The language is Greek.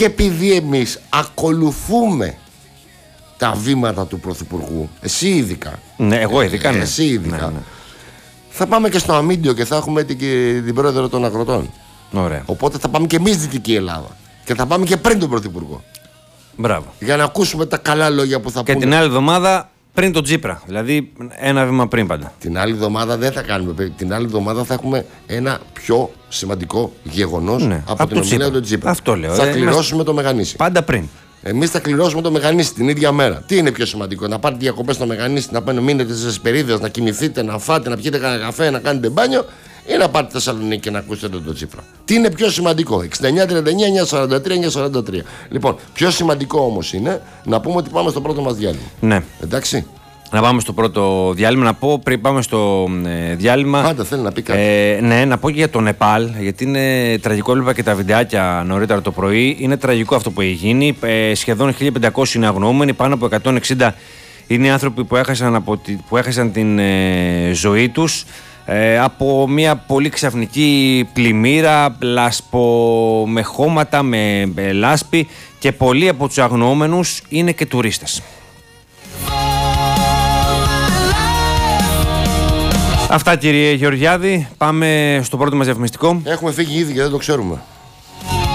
και επειδή εμείς ακολουθούμε τα βήματα του Πρωθυπουργού, εσύ ειδικά. Ναι, εγώ ειδικά. Ναι. Εσύ ειδικά. Ναι. Θα πάμε και στο Αμίντιο και θα έχουμε την πρόεδρο των αγροτών. Ωραία. Οπότε θα πάμε και εμείς Δυτική Ελλάδα. Και θα πάμε και πριν τον Πρωθυπουργό. Μπράβο. Για να ακούσουμε τα καλά λόγια που θα Και πούμε. την άλλη εβδομάδα πριν τον Τσίπρα. Δηλαδή ένα βήμα πριν πάντα. Την άλλη εβδομάδα δεν θα κάνουμε. Την άλλη εβδομάδα θα έχουμε ένα πιο σημαντικό γεγονός από την ομιλία του Τσίπρα. Αυτό λέω. Θα κληρώσουμε το Μεγανήσι. Πάντα πριν. Εμείς θα κληρώσουμε το Μεγανήσι την ίδια μέρα. Τι είναι πιο σημαντικό, να πάρετε διακοπές στο Μεγανήσι, να μείνετε στις Εσπερίδες, να κοιμηθείτε, να φάτε, να πιείτε κανένα καφέ, να κάνετε μπάνιο, ή να πάτε Θεσσαλονίκη και να ακούσετε τον Τσίπρα? Τι είναι πιο σημαντικό? 69-39-943-943. Λοιπόν, πιο σημαντικό όμως είναι να πούμε ότι πάμε στο πρώτο μας διάλειμμα. Ναι. Εντάξει. Να πάμε στο πρώτο διάλειμμα. Να πω πριν πάμε στο διάλειμμα. Πάντα θέλει να πει κάτι. Ναι, να πω και για το Νεπάλ, γιατί είναι τραγικό. Έβλεπα και τα βιντεάκια νωρίτερα το πρωί. Είναι τραγικό αυτό που έχει γίνει. Σχεδόν 1.500 είναι αγνοούμενοι, πάνω από 160 είναι οι άνθρωποι που έχασαν την ζωή τους από μια πολύ ξαφνική πλημμύρα, με χώματα, με λάσπη, και πολλοί από τους αγνοούμενους είναι και τουρίστες. Αυτά, κύριε Γεωργιάδη. Πάμε στο πρώτο μας διαφημιστικό. Έχουμε φύγει ήδη και δεν το ξέρουμε.